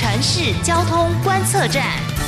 城市交通观测站。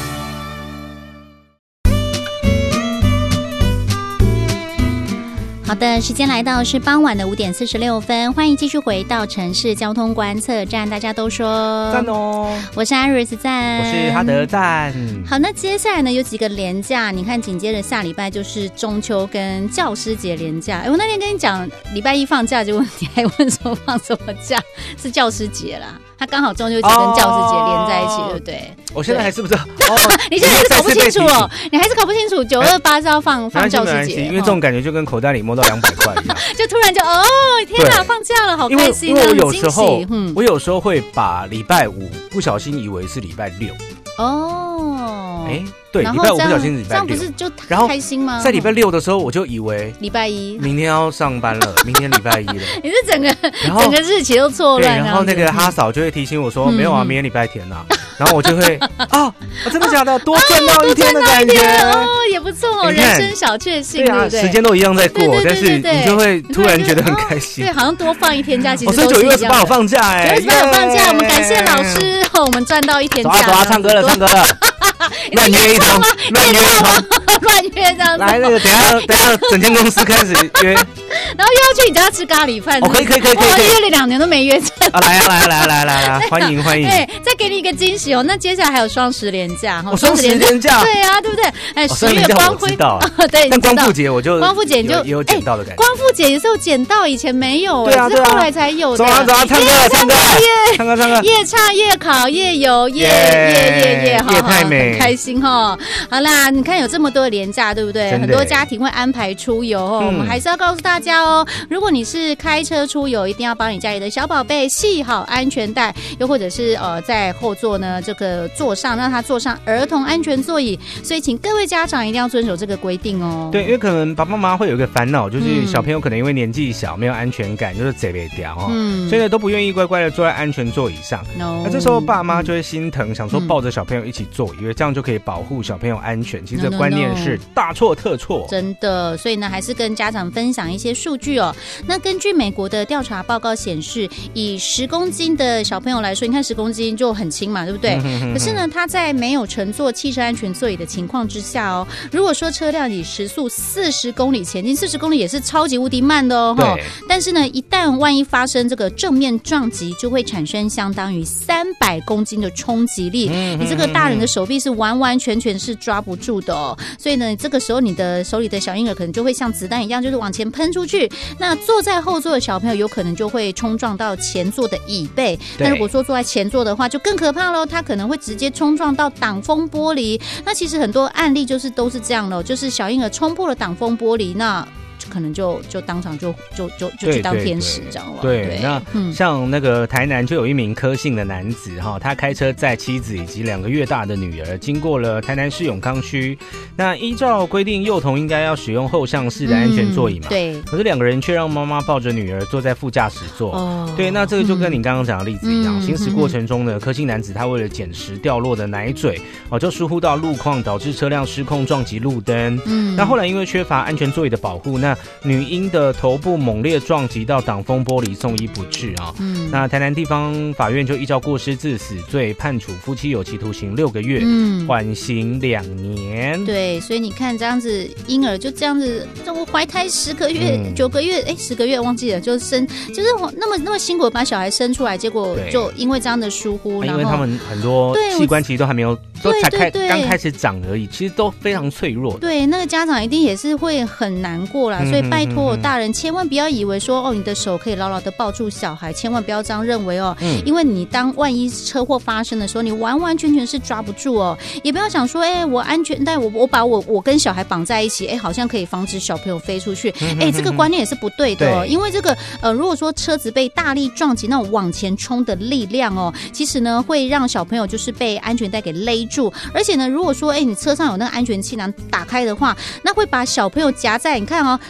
好的，时间来到是傍晚的5点46分，欢迎继续回到城市交通观测站。大家都说赞哦， 我是Iris赞， 我是哈德赞。 好，那接下来呢有几个连假，你看紧接着下礼拜就是中秋跟教师节连假。我那天跟你讲礼拜一放假，结果你还问说放什么假？是教师节啦，它刚好中秋节跟教师节连在一起，对不对？ 我现在还是不知道， 你现在还是搞不清楚哦，你还是搞不清楚928是要放教师节， 因为这种感觉就跟口袋里摸到200块一样， 就突然就天哪，放假了，好开心！ 因为我有时候会把礼拜5不小心以为是礼拜6哦，对，礼拜5不小心是礼拜6， 这样不是就开心吗？ 在礼拜6的时候，我就以为礼拜1， 明天要上班了，明天礼拜1了。 你是整个日期都错乱。 然后那个哈嫂就会提醒我说，没有啊，明天礼拜天啊。然后我就会真的假的？多赚到一天的感觉也不错哦，人生小确幸，对不对？ 时间都一样在过，但是你就会突然觉得很开心。 对，好像多放一天假，其实所以9月28号放假 9月28号放假，我们感谢老师，我们赚到一天假。 走啊，唱歌了。乱约一通，乱约这样子。 来，那个等下，整间公司开始约， 然后又要去你家吃咖喱饭。 可以。约了2年都没约成。 来，欢迎。 再给你一个惊喜哦。那接下来还有双10连假， 双10连假， 对啊，对不对？10月光辉， 对，但光复节你就也有捡到的感觉。 光复节也是有捡到，以前没有， 对啊， 是后来才有的。 走啊，唱歌， 夜唱夜考夜游夜太美，很开心哈。好啦，你看有这么多的连假，对不对？很多家庭会安排出游哦。我们还是要告诉大家哦，如果你是开车出游，一定要帮你家里的小宝贝系好安全带，又或者是在后座呢这个座上让他坐上儿童安全座椅。所以请各位家长一定要遵守这个规定哦。 对，因为可能爸爸妈妈会有一个烦恼，就是小朋友可能因为年纪小没有安全感，就是贼被掉所以呢都不愿意乖乖的坐在安全座椅上。那这时候爸妈就会心疼，想说抱着小朋友一起坐，以为这样就可以保护小朋友安全。其实这个观念是大错特错， 真的。所以呢还是跟家长分享一些数据哦。那根据美国的调查报告显示，以10公斤的小朋友来说，你看10公斤就很轻嘛，对不对？可是呢他在没有乘坐汽车安全座椅的情况之下哦，如果说车辆以时速40公里前进，40公里也是超级无敌慢的哦。但是呢一旦万一发生这个正面撞击，就会产生相当于300公斤的冲击力，你这个大人的手臂是完完全全是抓不住的哦。所以呢这个时候你的手里的小婴儿可能就会像子弹一样就是往前喷出去，那坐在后座的小朋友有可能就会冲撞到前座的椅背。那如果说坐在前座的话就更可怕咯，他可能会直接冲撞到挡风玻璃。那其实很多案例都是这样咯，就是小婴儿冲破了挡风玻璃，那可能就当场就去当天使这样了。 对，那像那个台南就有一名柯姓的男子他开车载妻子以及2个月大的女儿经过了台南市永康区。那依照规定，幼童应该要使用后向式的安全座椅嘛，对。可是2个人却让妈妈抱着女儿坐在副驾驶座。对，那这个就跟你刚刚讲的例子一样，行驶过程中呢，柯姓男子他为了捡拾掉落的奶嘴就疏忽到路况，导致车辆失控撞击路灯。那后来因为缺乏安全座椅的保护，那女婴的头部猛烈撞击到挡风玻璃，送医不治那台南地方法院就依照过失致死罪判处夫妻有期徒刑6个月，缓刑2年。 对，所以你看这样子，婴儿就这样子，我怀胎10个月、9个月，10个月忘记了，就是那么辛苦把小孩生出来，结果就因为这样的疏忽， 因为他们很多器官其实都还没有，都才刚开始长而已，其实都非常脆弱。 对，那个家长一定也是会很难过啦，所以拜托大人千万不要以为说你的手可以牢牢的抱住小孩，千万不要这样认为因为你当万一车祸发生的时候，你完完全全是抓不住也不要想说我安全带我把我跟小孩绑在一起，好像可以防止小朋友飞出去，这个观念也是不对的因为这个如果说车子被大力撞击，那种往前冲的力量其实呢会让小朋友就是被安全带给勒住，而且呢如果说你车上有那个安全气囊打开的话，那会把小朋友夹在你看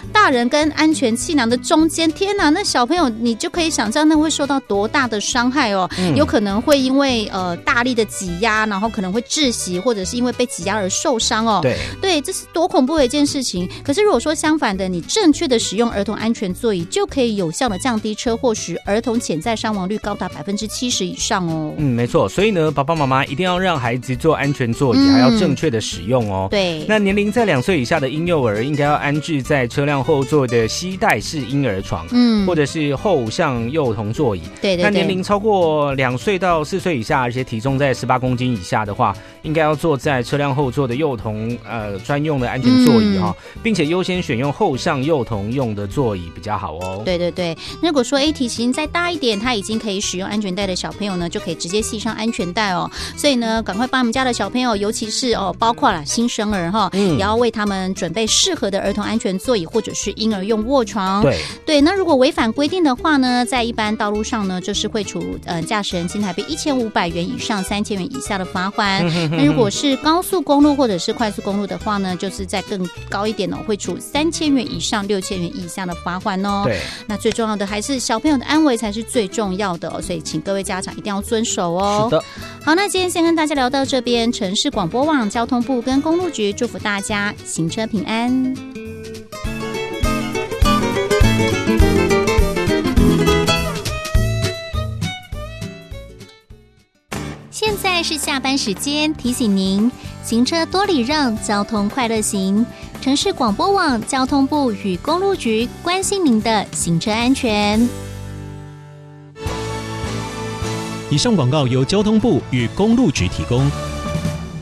大人跟安全气囊的中间，天哪，那小朋友你就可以想象那会受到多大的伤害哦，有可能会因为大力的挤压，然后可能会窒息，或者是因为被挤压而受伤哦。对，这是多恐怖的一件事情。可是如果说相反的，你正确的使用儿童安全座椅，就可以有效的降低车祸时儿童潜在伤亡率高达70%以上哦。 没错。所以呢，爸爸妈妈一定要让孩子坐安全座椅，还要正确的使用哦。 对。 那年龄在2岁以下的婴幼儿，应该要安置在车辆后座的携带式婴儿床，或者是后向幼童座椅。对。那年龄超过2岁到4岁以下，而且体重在18公斤以下的话，应该要坐在车辆后座的幼童专用的安全座椅哈，并且优先选用后向幼童用的座椅比较好哦。对。 如果说体型再大一点，他已经可以使用安全带的小朋友呢，就可以直接系上安全带哦。所以呢，赶快帮我们家的小朋友，尤其是包括了新生儿哈，也要为他们准备适合的儿童安全座椅或者是婴儿用卧床。对。那如果违反规定的话呢，在一般道路上呢，就是会处驾驶人新台币1500元以上3000元以下的罚款。那如果是高速公路或者是快速公路的话呢，就是再更高一点哦，会处3000元以上6000元以下的罚款哦。 对。 那最重要的还是小朋友的安危才是最重要的哦，所以请各位家长一定要遵守哦。 是的。 好，那今天先跟大家聊到这边，城市广播网、交通部跟公路局祝福大家行车平安。现在是下班时间，提醒您行车多礼让，交通快乐行。城市广播网、交通部与公路局关心您的行车安全。 以上广告由交通部与公路局提供。